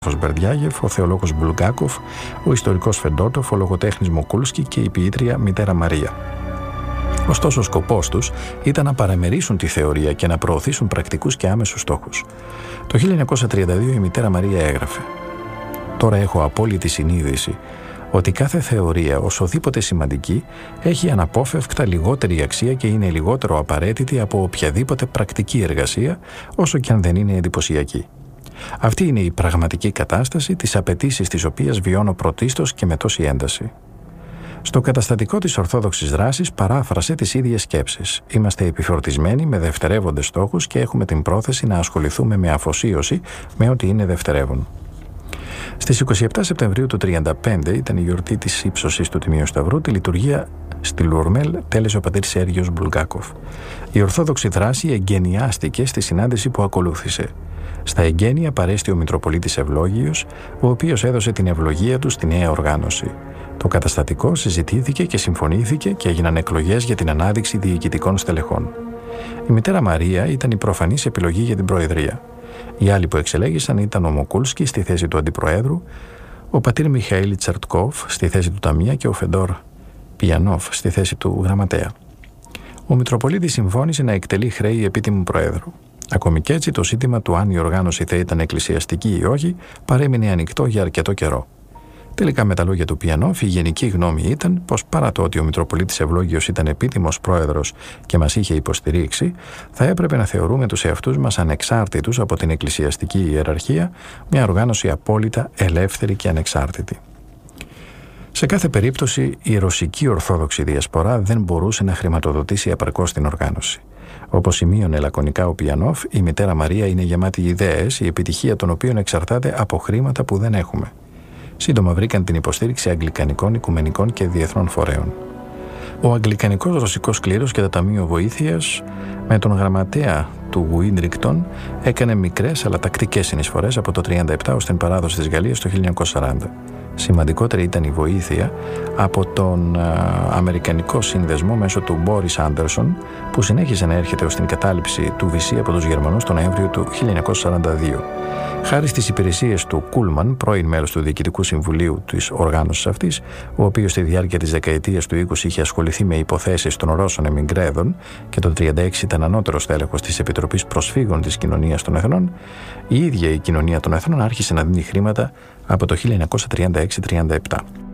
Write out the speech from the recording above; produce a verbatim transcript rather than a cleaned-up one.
ο Μπερντιάγεφ, ο θεολόγος Μπουλγκάκοφ, ο ιστορικός Φεντότοφ, ο λογοτέχνης Μοκούλσκι και η ποιήτρια μητέρα Μαρία. Ωστόσο, ο σκοπός τους ήταν να παραμερίσουν τη θεωρία και να προωθήσουν πρακτικούς και άμεσους στόχους. Το χίλια εννιακόσια τριάντα δύο η μητέρα Μαρία έγραφε: «Τώρα έχω απόλυτη συνείδηση ότι κάθε θεωρία, οσοδήποτε σημαντική, έχει αναπόφευκτα λιγότερη αξία και είναι λιγότερο απαραίτητη από οποιαδήποτε πρακτική εργασία, όσο και αν δεν είναι εντυπωσιακή. Αυτή είναι η πραγματική κατάσταση, τις απαιτήσεις της οποίας βιώνω πρωτίστως και με τόση ένταση». Στο καταστατικό της ορθόδοξης δράσης παράφρασε τις ίδιες σκέψεις. Είμαστε επιφορτισμένοι με δευτερεύοντες στόχους και έχουμε την πρόθεση να ασχοληθούμε με αφοσίωση με ό,τι είναι δευτερεύον. Στις είκοσι επτά Σεπτεμβρίου του χίλια εννιακόσια τριάντα πέντε, ήταν η γιορτή της ύψωσης του Τιμίου Σταυρού, τη λειτουργία στη Λουρμέλ τέλεσε ο πατήρ Σέργιος Μπουλγκάκοφ. Η ορθόδοξη δράση εγκαινιάστηκε στη συνάντηση που ακολούθησε. Στα εγγένεια παρέστη ο Μητροπολίτης Ευλόγιος, ο οποίος έδωσε την ευλογία του στη νέα οργάνωση. Το καταστατικό συζητήθηκε και συμφωνήθηκε και έγιναν εκλογές για την ανάδειξη διοικητικών στελεχών. Η μητέρα Μαρία ήταν η προφανής επιλογή για την προεδρία. Οι άλλοι που εξελέγησαν ήταν ο Μοκούλσκι στη θέση του αντιπροέδρου, ο πατήρ Μιχαήλ Τσερτκόφ στη θέση του ταμεία και ο Φεντόρ Πιανόφ στη θέση του γραμματέα. Ο Μητροπολίτης συμφώνησε να εκτελεί χρέη επίτιμου προέδρου. Ακόμη κι έτσι, το ζήτημα του αν η οργάνωση θα ήταν εκκλησιαστική ή όχι παρέμεινε ανοιχτό για αρκετό καιρό. Τελικά, με τα λόγια του Πιανόφ, η γενική γνώμη ήταν πως παρά το ότι ο Μητροπολίτης Ευλόγιος ήταν επίτιμος πρόεδρος και μας είχε υποστηρίξει, θα έπρεπε να θεωρούμε τους εαυτούς μας ανεξάρτητους από την εκκλησιαστική ιεραρχία, μια οργάνωση απόλυτα ελεύθερη και ανεξάρτητη. Σε κάθε περίπτωση, η ρωσική Ορθόδοξη Διασπορά δεν μπορούσε να χρηματοδοτήσει επαρκώς την οργάνωση. Όπως σημείωνε λακωνικά ο Πιανόφ, η μητέρα Μαρία είναι γεμάτη ιδέες, η επιτυχία των οποίων εξαρτάται από χρήματα που δεν έχουμε. Σύντομα βρήκαν την υποστήριξη αγγλικανικών, οικουμενικών και διεθνών φορέων. Ο αγγλικανικός ρωσικός κλήρος και το Ταμείο Βοήθειας, με τον γραμματέα του Γουίντρικτον, έκανε μικρές αλλά τακτικές συνεισφορές από το χίλια εννιακόσια τριάντα επτά ως την παράδοση της Γαλλίας το χίλια εννιακόσια σαράντα. Σημαντικότερη ήταν η βοήθεια από τον α, Αμερικανικό Σύνδεσμο μέσω του Μπόρις Άντερσον, που συνέχισε να έρχεται ως την κατάληψη του Βυσσή από τους Γερμανούς τον Νοέμβριο του χίλια εννιακόσια σαράντα δύο. Χάρη στις υπηρεσίες του Κούλμαν, πρώην μέλος του Διοικητικού Συμβουλίου της οργάνωσης αυτής, ο οποίος στη διάρκεια της δεκαετίας του είκοσι είχε ασχοληθεί με υποθέσεις των Ρώσων εμιγκρέδων και το χίλια εννιακόσια τριάντα έξι ήταν ανώτερος τέλεχος της Επιτροπής Προσφύγων της Κοινωνίας των Εθνών, η ίδια η Κοινωνία των Εθνών άρχισε να δίνει χρήματα από το χίλια εννιακόσια τριάντα έξι τριάντα επτά.